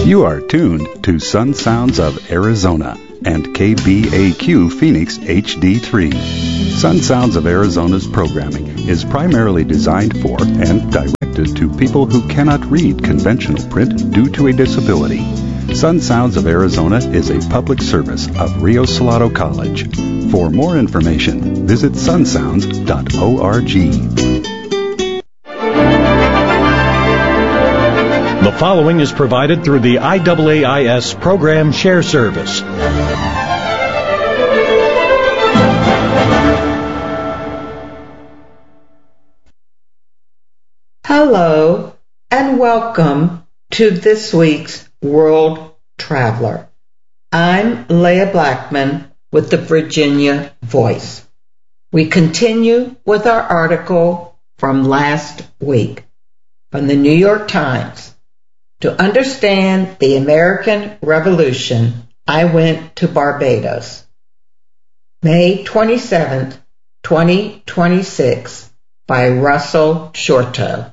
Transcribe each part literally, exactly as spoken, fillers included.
You are tuned to Sun Sounds of Arizona and K B A Q Phoenix H D three. Sun Sounds of Arizona's programming is primarily designed for and directed to people who cannot read conventional print due to a disability. Sun Sounds of Arizona is a public service of Rio Salado College. For more information, visit sun sounds dot org. The following is provided through the I A A I S Program Share Service. Hello, and welcome to this week's World Traveler. I'm Leah Blackman with the Virginia Voice. We continue with our article from last week from the New York Times. To understand the American Revolution, I went to Barbados. May twenty-seventh, twenty twenty-six, by Russell Shorto.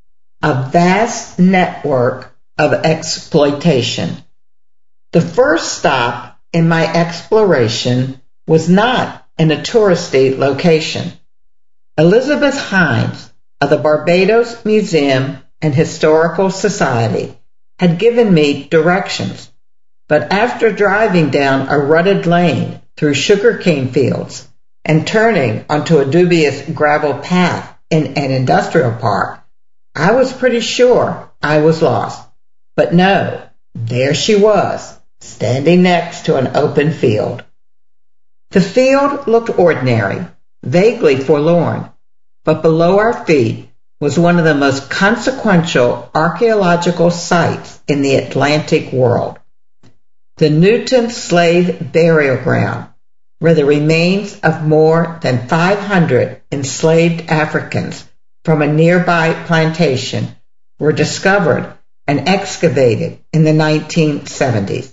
A vast network of exploitation. The first stop in my exploration was not in a touristy location. Elizabeth Hines of the Barbados Museum and Historical Society had given me directions, but after driving down a rutted lane through sugarcane fields and turning onto a dubious gravel path in an industrial park, I was pretty sure I was lost. But no, there she was, standing next to an open field. The field looked ordinary, vaguely forlorn, but below our feet was one of the most consequential archaeological sites in the Atlantic world. The Newton Slave Burial Ground, where the remains of more than five hundred enslaved Africans from a nearby plantation were discovered and excavated in the nineteen seventies,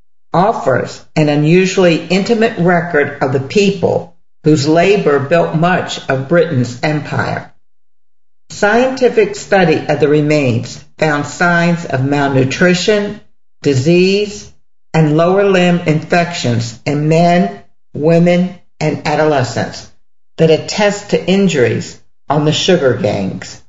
offers an unusually intimate record of the people whose labor built much of Britain's empire. Scientific study of the remains found signs of malnutrition, disease, and lower limb infections in men, women, and adolescents that attest to injuries on the sugar gangs.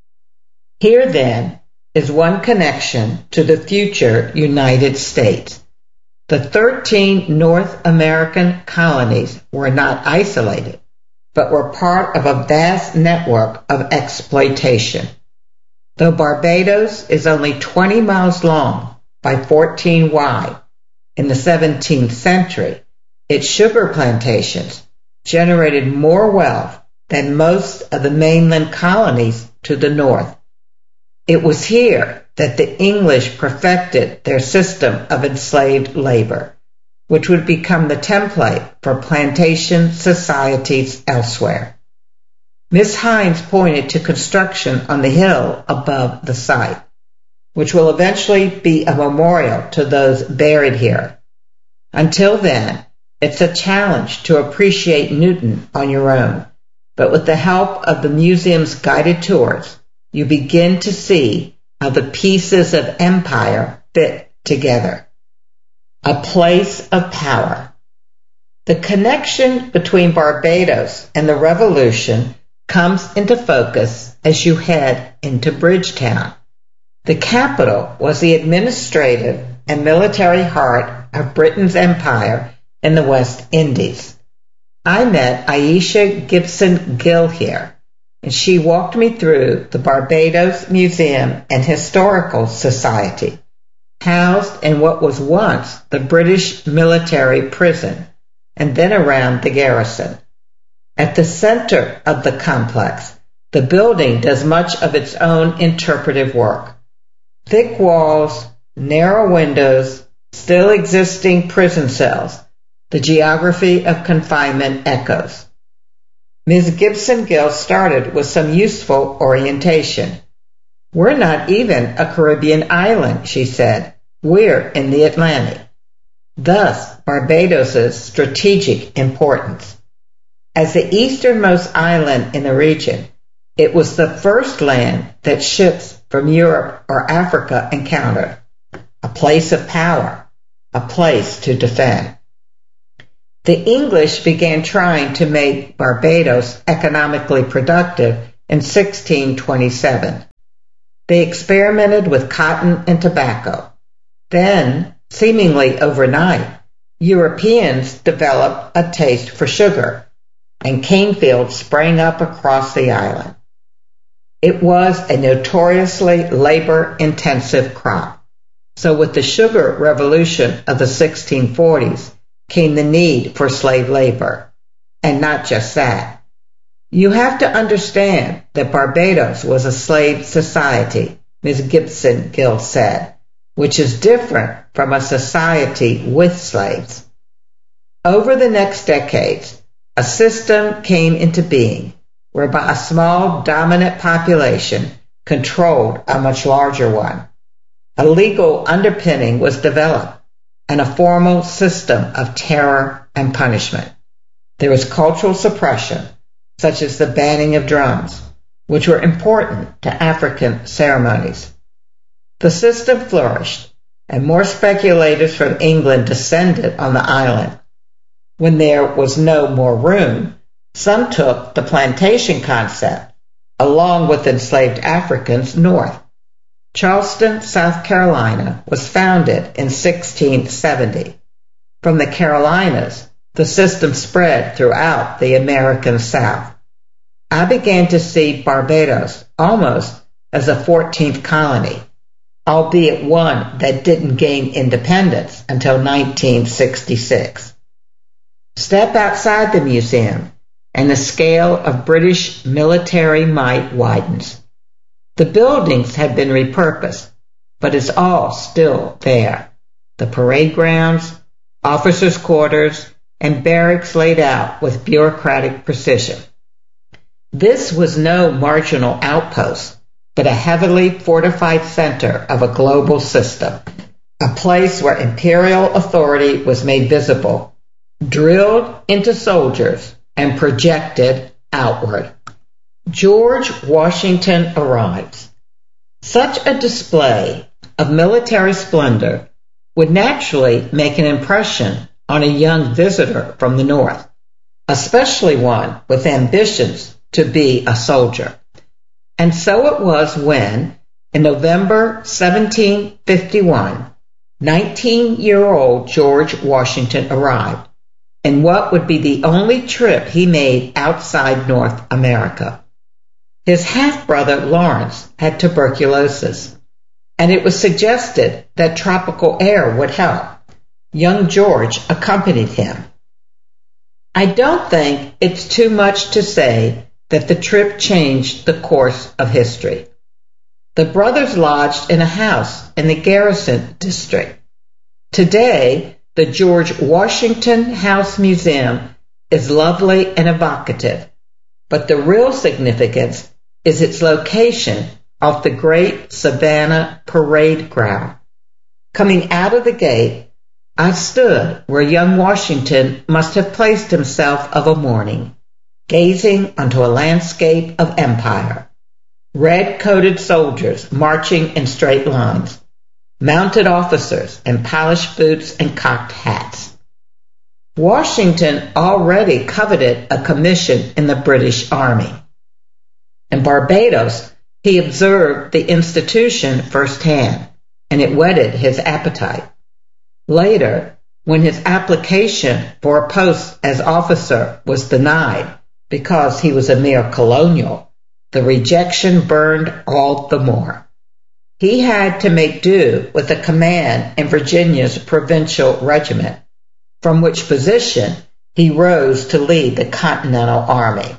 Here, then, is one connection to the future United States. The thirteen North American colonies were not isolated, but were part of a vast network of exploitation. Though Barbados is only twenty miles long by fourteen wide, in the seventeenth century, its sugar plantations generated more wealth than most of the mainland colonies to the north. It was here that the English perfected their system of enslaved labor, which would become the template for plantation societies elsewhere. Miss Hines pointed to construction on the hill above the site, which will eventually be a memorial to those buried here. Until then, it's a challenge to appreciate Newton on your own, but with the help of the museum's guided tours, you begin to see how the pieces of empire fit together. A place of power. The connection between Barbados and the Revolution comes into focus as you head into Bridgetown. The capital was the administrative and military heart of Britain's empire in the West Indies. I met Aisha Gibson Gill here, and she walked me through the Barbados Museum and Historical Society, housed in what was once the British military prison, and then around the garrison. At the center of the complex, the building does much of its own interpretive work. Thick walls, narrow windows, still existing prison cells, the geography of confinement echoes. Miz Gibson Gill started with some useful orientation. We're not even a Caribbean island, she said. We're in the Atlantic. Thus, Barbados's strategic importance. As the easternmost island in the region, it was the first land that ships from Europe or Africa encountered. a place of power, a place to defend. The English began trying to make Barbados economically productive in sixteen twenty-seven. They experimented with cotton and tobacco. Then, seemingly overnight, Europeans developed a taste for sugar, and cane fields sprang up across the island. It was a notoriously labor-intensive crop. So with the sugar revolution of the sixteen forties came the need for slave labor. And not just that. You have to understand that Barbados was a slave society, Miz Gibson Gill said, which is different from a society with slaves. Over the next decades, a system came into being whereby a small dominant population controlled a much larger one. A legal underpinning was developed and a formal system of terror and punishment. There was cultural suppression, such as the banning of drums, which were important to African ceremonies. The system flourished, and more speculators from England descended on the island. When there was no more room, some took the plantation concept, along with enslaved Africans, north. Charleston, South Carolina, was founded in sixteen seventy. From the Carolinas, the system spread throughout the American South. I began to see Barbados almost as a fourteenth colony, albeit one that didn't gain independence until nineteen sixty-six. Step outside the museum, and the scale of British military might widens. The buildings have been repurposed, but it's all still there. The parade grounds, officers' quarters, and barracks laid out with bureaucratic precision. This was no marginal outpost, but a heavily fortified center of a global system, a place where imperial authority was made visible, drilled into soldiers, and projected outward. George Washington arrives. Such a display of military splendor would naturally make an impression on a young visitor from the north, especially one with ambitions to be a soldier. And so it was when, in November seventeen fifty-one, nineteen-year-old George Washington arrived in what would be the only trip he made outside North America. His half-brother Lawrence had tuberculosis, and it was suggested that tropical air would help. Young George accompanied him. I don't think it's too much to say that the trip changed the course of history. The brothers lodged in a house in the Garrison district. Today, the George Washington House Museum is lovely and evocative, but the real significance is its location off the Great Savannah Parade Ground. Coming out of the gate, I stood where young Washington must have placed himself of a morning, gazing onto a landscape of empire. Red-coated soldiers marching in straight lines, mounted officers in polished boots and cocked hats. Washington already coveted a commission in the British Army. In Barbados, he observed the institution firsthand, and it whetted his appetite. Later, when his application for a post as officer was denied because he was a mere colonial, the rejection burned all the more. He had to make do with a command in Virginia's provincial regiment, from which position he rose to lead the Continental Army.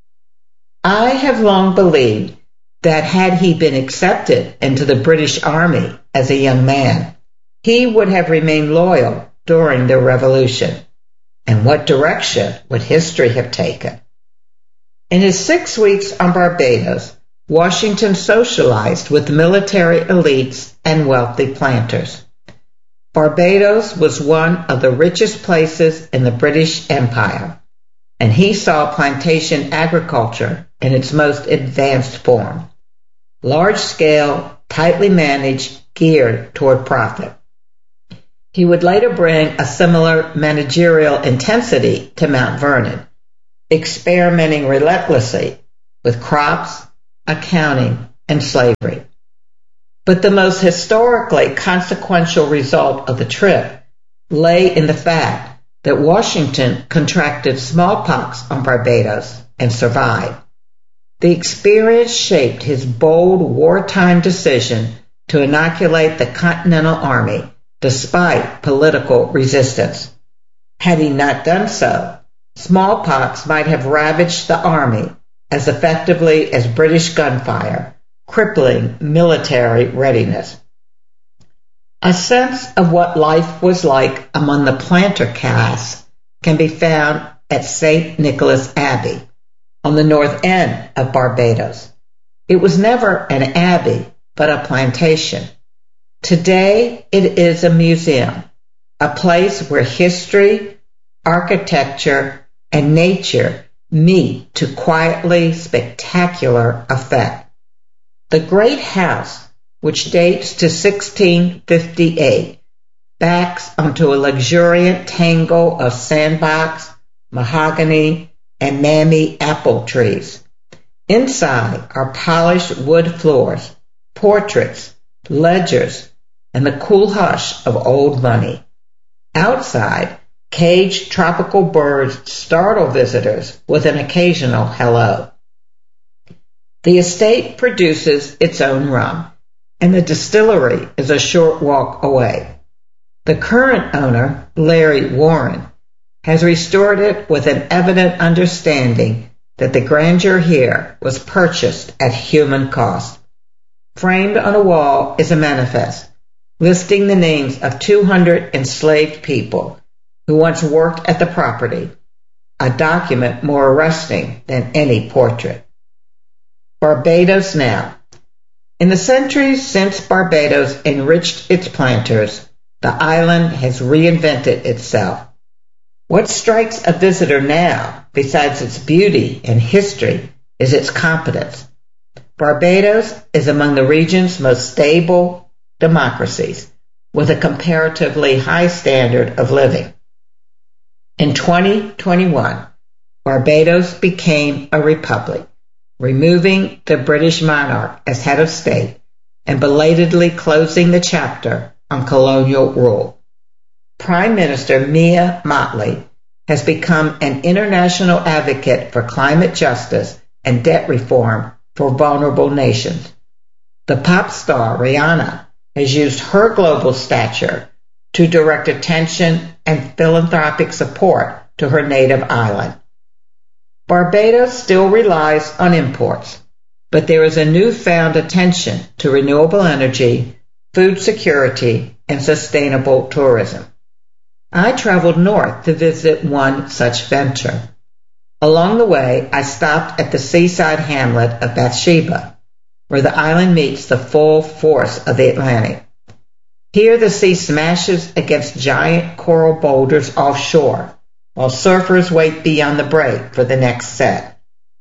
I have long believed that had he been accepted into the British Army as a young man, he would have remained loyal during the Revolution. And what direction would history have taken? In his six weeks on Barbados, Washington socialized with military elites and wealthy planters. Barbados was one of the richest places in the British Empire, and he saw plantation agriculture in its most advanced form. Large-scale, tightly managed, geared toward profit. He would later bring a similar managerial intensity to Mount Vernon, experimenting relentlessly with crops, accounting, and slavery. But the most historically consequential result of the trip lay in the fact that Washington contracted smallpox on Barbados and survived. The experience shaped his bold wartime decision to inoculate the Continental Army despite political resistance. Had he not done so, smallpox might have ravaged the army as effectively as British gunfire, crippling military readiness. A sense of what life was like among the planter castes can be found at Saint Nicholas Abbey on the north end of Barbados. It was never an abbey, but a plantation. Today it is a museum, a place where history, architecture, and nature meet to quietly spectacular effect. The great house, which dates to sixteen fifty-eight, backs onto a luxuriant tangle of sandbox, mahogany, and mammy apple trees. Inside are polished wood floors, portraits, ledgers, and the cool hush of old money. Outside, caged tropical birds startle visitors with an occasional hello. The estate produces its own rum, and the distillery is a short walk away. The current owner, Larry Warren, has restored it with an evident understanding that the grandeur here was purchased at human cost. Framed on a wall is a manifest listing the names of two hundred enslaved people who once worked at the property, a document more arresting than any portrait. Barbados now. In the centuries since Barbados enriched its planters, the island has reinvented itself. What strikes a visitor now, besides its beauty and history, is its competence. Barbados is among the region's most stable democracies, with a comparatively high standard of living. In twenty twenty-one, Barbados became a republic, removing the British monarch as head of state and belatedly closing the chapter on colonial rule. Prime Minister Mia Mottley has become an international advocate for climate justice and debt reform for vulnerable nations. The pop star Rihanna has used her global stature to direct attention and philanthropic support to her native island. Barbados still relies on imports, but there is a newfound attention to renewable energy, food security, and sustainable tourism. I traveled north to visit one such venture. Along the way, I stopped at the seaside hamlet of Bathsheba, where the island meets the full force of the Atlantic. Here the sea smashes against giant coral boulders offshore, while surfers wait beyond the break for the next set.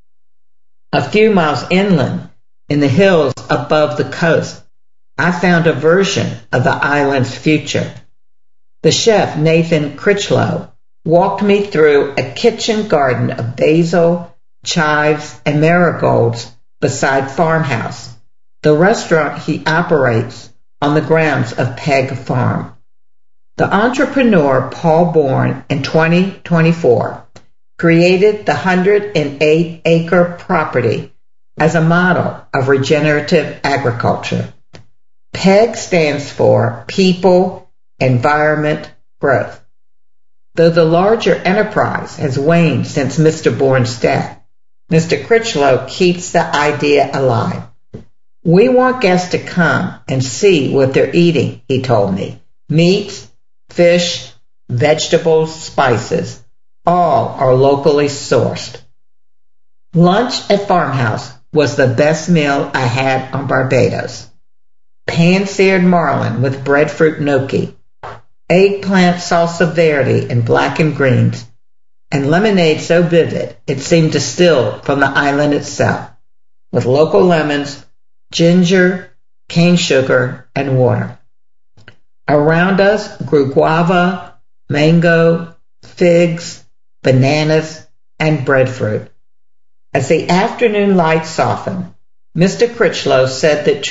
A few miles inland, in the hills above the coast, I found a version of the island's future. The chef, Nathan Critchlow, walked me through a kitchen garden of basil, chives, and marigolds beside farmhouse, the restaurant he operates on the grounds of Peg Farm. The entrepreneur Paul Bourne in twenty twenty-four created the one hundred eight acre property as a model of regenerative agriculture. PEG stands for People, Environment, Growth. Though the larger enterprise has waned since Mister Bourne's death, Mister Critchlow keeps the idea alive. We want guests to come and see what they're eating, he told me. Meats, fish, vegetables, spices, all are locally sourced. Lunch at Farmhouse was the best meal I had on Barbados. Pan-seared marlin with breadfruit gnocchi, eggplant salsa verde and blackened greens, and lemonade so vivid it seemed distilled from the island itself, with local lemons, ginger, cane sugar, and water. Around us grew guava, mango, figs, bananas, and breadfruit. As the afternoon light softened, Mister Critchlow said that